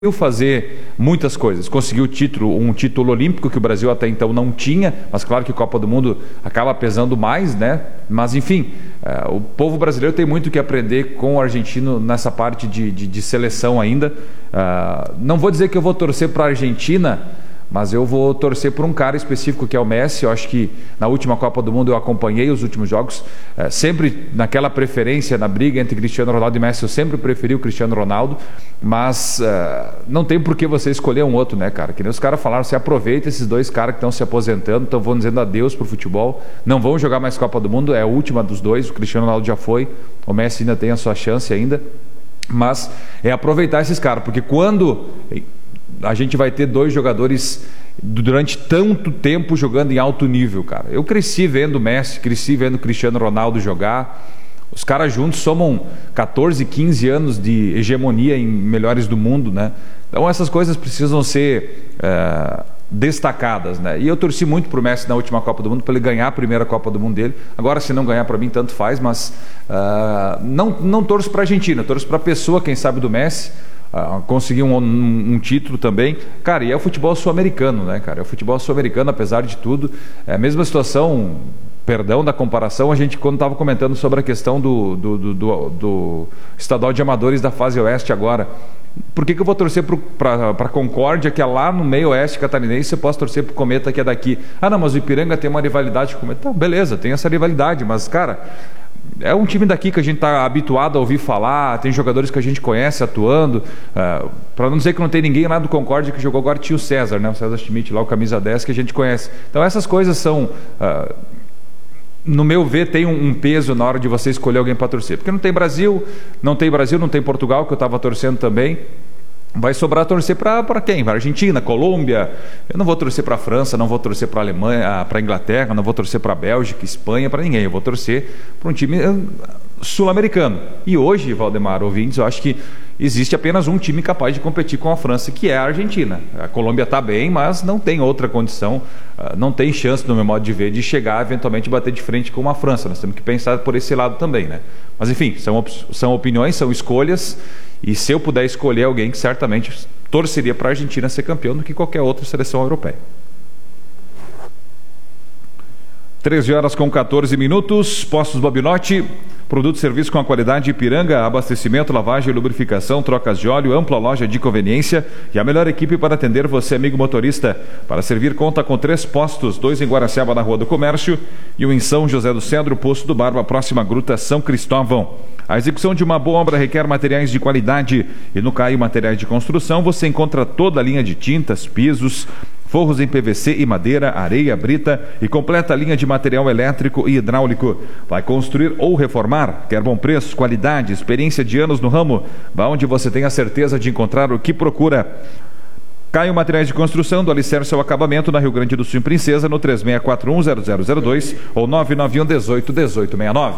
fazer muitas coisas, conseguiu um título olímpico que o Brasil até então não tinha, mas claro que a Copa do Mundo acaba pesando mais, né? Mas enfim, o povo brasileiro tem muito que aprender com o argentino nessa parte de seleção ainda. Não vou dizer que eu vou torcer para a Argentina, mas eu vou torcer por um cara específico que é o Messi. Eu acho que na última Copa do Mundo eu acompanhei os últimos jogos, sempre naquela preferência, na briga entre Cristiano Ronaldo e Messi, eu sempre preferi o Cristiano Ronaldo, mas não tem por que você escolher um outro, né, cara? Que nem os caras falaram, você aproveita esses dois caras que estão se aposentando, estão dizendo adeus pro futebol, não vão jogar mais Copa do Mundo, é a última dos dois, o Cristiano Ronaldo já foi, o Messi ainda tem a sua chance ainda, mas é aproveitar esses caras, porque quando a gente vai ter dois jogadores durante tanto tempo jogando em alto nível, cara. Eu cresci vendo o Messi, cresci vendo o Cristiano Ronaldo jogar. Os caras juntos somam 14, 15 anos de hegemonia em melhores do mundo, né? Então essas coisas precisam ser destacadas, né? E eu torci muito pro Messi na última Copa do Mundo, para ele ganhar a primeira Copa do Mundo dele. Agora, se não ganhar, para mim tanto faz, mas não torço para a Argentina, torço para a pessoa, quem sabe, do Messi. Conseguir um título também, cara, e é o futebol sul-americano, né, cara? É o futebol sul-americano, apesar de tudo. É a mesma situação, perdão da comparação, a gente quando estava comentando sobre a questão do estadual de amadores da fase oeste agora. Por que eu vou torcer para a Concórdia, que é lá no meio oeste catarinense, eu posso torcer para o Cometa, que é daqui? Não, mas o Ipiranga tem uma rivalidade com o Cometa. Então, beleza, tem essa rivalidade, mas, cara, é um time daqui que a gente está habituado a ouvir falar, tem jogadores que a gente conhece atuando, para não dizer que não tem ninguém lá do Concórdia que jogou agora, tinha o César, né? O César Schmidt lá, o camisa 10, que a gente conhece. Então essas coisas são, no meu ver, tem um peso na hora de você escolher alguém para torcer, porque não tem Brasil, não tem Portugal, que eu estava torcendo também. Vai sobrar torcer para quem? Para Argentina, Colômbia. Eu não vou torcer para a França, não vou torcer para a Alemanha, para a Inglaterra, não vou torcer para a Bélgica, Espanha, para ninguém. Eu vou torcer para um time sul-americano. E hoje, Valdemar, ouvintes, eu acho que existe apenas um time capaz de competir com a França, que é a Argentina. A Colômbia está bem, mas não tem outra condição, não tem chance, no meu modo de ver, de chegar eventualmente e bater de frente com a França. Nós temos que pensar por esse lado também, né? Mas enfim, são opiniões, são escolhas. E se eu puder escolher alguém, que certamente torceria para a Argentina ser campeão do que qualquer outra seleção europeia. 13h14, Postos Bobinotti, produto e serviço com a qualidade Ipiranga, abastecimento, lavagem, lubrificação, trocas de óleo, ampla loja de conveniência e a melhor equipe para atender você, amigo motorista. Para servir, conta com 3 postos, 2 em Guaraciaba, na Rua do Comércio, e 1 em São José do Cedro, Poço do Barba, próxima à Gruta São Cristóvão. A execução de uma boa obra requer materiais de qualidade e no Caio Materiais de Construção você encontra toda a linha de tintas, pisos, forros em PVC e madeira, areia, brita e completa a linha de material elétrico e hidráulico. Vai construir ou reformar? Quer bom preço, qualidade, experiência de anos no ramo? Vá onde você tem a certeza de encontrar o que procura. Caio Materiais de Construção, do alicerce ao acabamento, na Rio Grande do Sul, em Princesa, no 3641-0002 ou 991-18-1869.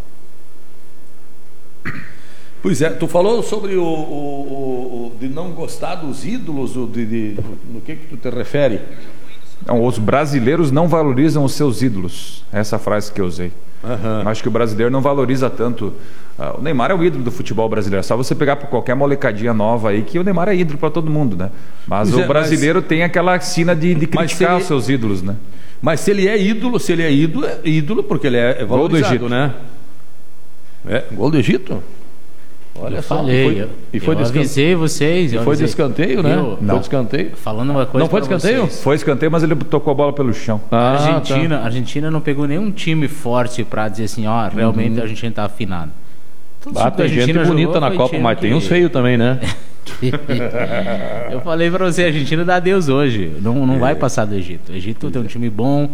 Pois é, tu falou sobre de não gostar dos ídolos, no que tu te refere? Não, os brasileiros não valorizam os seus ídolos, essa frase que eu usei. Acho que o brasileiro não valoriza tanto. O Neymar é o ídolo do futebol brasileiro, é só você pegar por qualquer molecadinha nova aí, que o Neymar é ídolo para todo mundo, né? Mas o brasileiro tem aquela sina de criticar os seus ídolos, né? Mas se ele é ídolo, é ídolo porque ele é valorizado, gol do Egito, né? Gol do Egito? Olha só, falei, eu avisei vocês. Foi de escanteio, né? Não. Foi de escanteio. Falando uma coisa. Não foi de escanteio? Foi escanteio, mas ele tocou a bola pelo chão. A Argentina não pegou nenhum time forte para dizer assim, realmente a Argentina tá afinado. Tem gente bonita na Copa, mas tem uns feios também, né? Eu falei para você, a Argentina dá adeus hoje. Não vai passar do Egito. O Egito tem um time bom.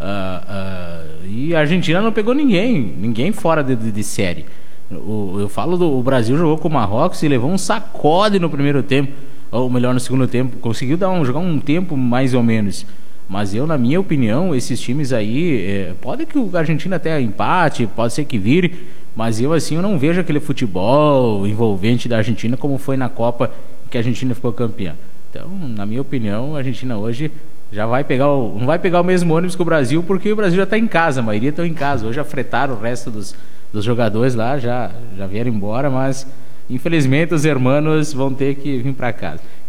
E a Argentina não pegou ninguém fora de série. Eu falo o Brasil jogou com o Marrocos e levou um sacode no primeiro tempo, ou melhor, no segundo tempo, conseguiu jogar um tempo mais ou menos, mas na minha opinião, esses times aí, pode que a Argentina até empate, pode ser que vire, mas eu não vejo aquele futebol envolvente da Argentina como foi na Copa que a Argentina ficou campeã. Então, na minha opinião, a Argentina hoje já vai pegar não vai pegar o mesmo ônibus que o Brasil, porque o Brasil já está em casa, a maioria estão em casa, hoje já fretaram o resto dos jogadores lá, já vieram embora, mas Infelizmente, os hermanos vão ter que vir para casa.